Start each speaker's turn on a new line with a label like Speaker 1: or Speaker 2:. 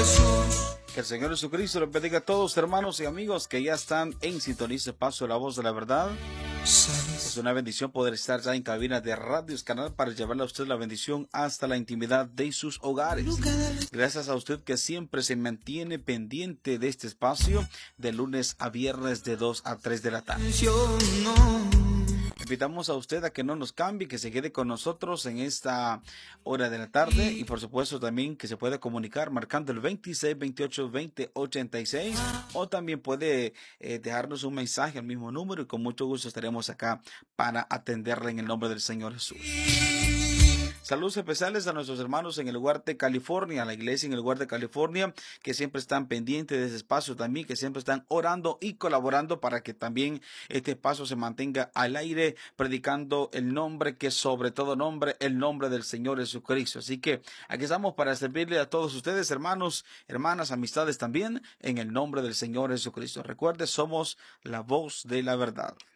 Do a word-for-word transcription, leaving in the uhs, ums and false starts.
Speaker 1: Jesús.
Speaker 2: Que el Señor Jesucristo les bendiga a todos, hermanos y amigos que ya están en sintonía de Paso de la Voz de la Verdad. Es una bendición poder estar ya en cabina de Radios Canal para llevarle a usted la bendición hasta la intimidad de sus hogares. Gracias a usted que siempre se mantiene pendiente de este espacio de lunes a viernes de dos a tres de la tarde. Invitamos a usted a que no nos cambie, que se quede con nosotros en esta hora de la tarde y por supuesto también que se puede comunicar marcando el veintiséis, veintiocho, veinte, ochenta y seis o también puede eh, dejarnos un mensaje al mismo número y con mucho gusto estaremos acá para atenderle en el nombre del Señor Jesús. Saludos especiales a nuestros hermanos en el lugar de California, a la iglesia en el lugar de California, que siempre están pendientes de ese espacio también, que siempre están orando y colaborando para que también este espacio se mantenga al aire, predicando el nombre que sobre todo nombre, el nombre del Señor Jesucristo. Así que aquí estamos para servirle a todos ustedes, hermanos, hermanas, amistades también, en el nombre del Señor Jesucristo. Recuerde, somos la voz de la verdad.